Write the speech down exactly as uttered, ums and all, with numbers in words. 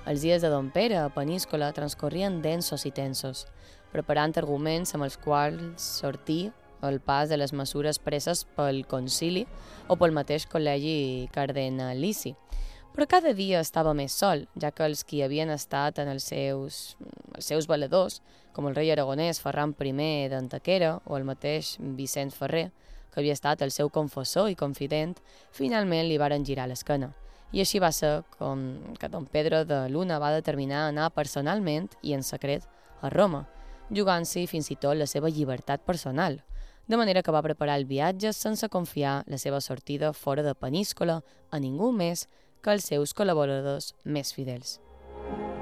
Els dies de Don Pere a Peníscola transcorrien densos i tensos, preparant arguments amb els quals sortir el pas de les mesures preses pel concili o pel mateix col·legi cardenalici. Però cada dia estava més sol, ja que els qui havien estat en els seus, els seus valedors, com el rei aragonès Ferran I d'Antequera o el mateix Vicent Ferrer, que havia estat el seu confessor i confident, finalment li varen girar l'esquena. I així va ser com que don Pedro de Luna va determinar anar personalment i en secret a Roma, jugant-s'hi fins i tot la seva llibertat personal, de manera que va preparar el viatge sense confiar la seva sortida fora de Peníscola a ningú més que els seus col·laboradors més fidels.